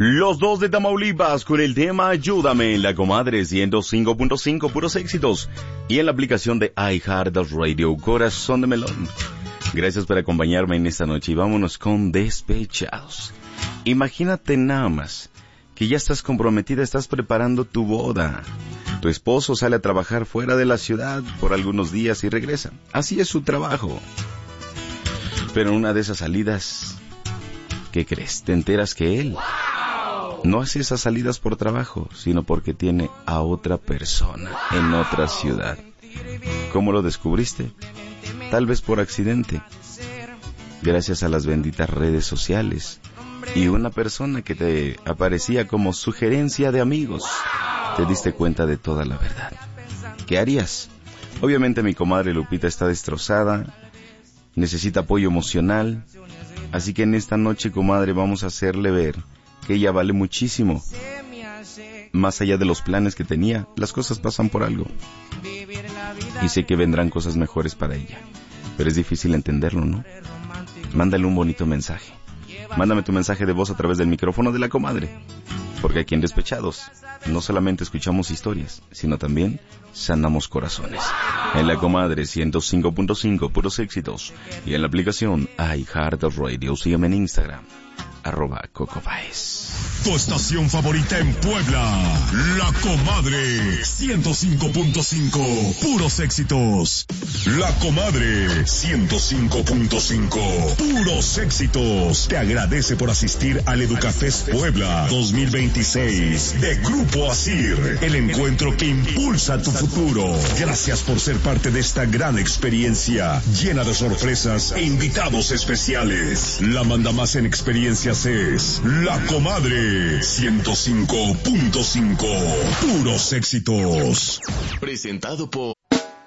Los dos de Tamaulipas con el tema Ayúdame en la Comadre 105.5 puros éxitos y en la aplicación de iHeartRadio Corazón de Melón. Gracias por acompañarme en esta noche y vámonos con Despechados. Imagínate nada más que ya estás comprometida, estás preparando tu boda. Tu esposo sale a trabajar fuera de la ciudad por algunos días y regresa. Así es su trabajo. Pero en una de esas salidas, ¿qué crees? Te enteras que él no hace esas salidas por trabajo, sino porque tiene a otra persona en otra ciudad. ¿Cómo lo descubriste? Tal vez por accidente, gracias a las benditas redes sociales y una persona que te aparecía como sugerencia de amigos. Te diste cuenta de toda la verdad. ¿Qué harías? Obviamente mi comadre Lupita está destrozada, necesita apoyo emocional, así que en esta noche, comadre, vamos a hacerle ver que ella vale muchísimo. Más allá de los planes que tenía, las cosas pasan por algo. Y sé que vendrán cosas mejores para ella. Pero es difícil entenderlo, ¿no? Mándale un bonito mensaje. Mándame tu mensaje de voz a través del micrófono de la comadre. Porque aquí en Despechados no solamente escuchamos historias, sino también sanamos corazones. En la comadre 105.5 puros éxitos y en la aplicación iHeartRadio. Sígueme en Instagram @CocoBaez. Tu estación favorita en Puebla, La Comadre 105.5 puros éxitos. La Comadre 105.5 puros éxitos. Te agradece por asistir al Educafest Puebla 2026 de Grupo Asir, el encuentro que impulsa tu futuro. Gracias por ser parte de esta gran experiencia llena de sorpresas e invitados especiales. La mandamás en experiencias es La Comadre 105.5 puros éxitos. Presentado por